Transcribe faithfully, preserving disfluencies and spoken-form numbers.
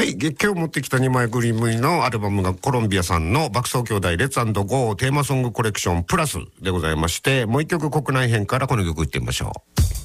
、今日持ってきたにまい組のアルバムがコロンビアさんの爆走兄弟レッツ&ゴーテーマソングコレクションプラスでございまして、もう一曲国内編からこの曲いってみましょう。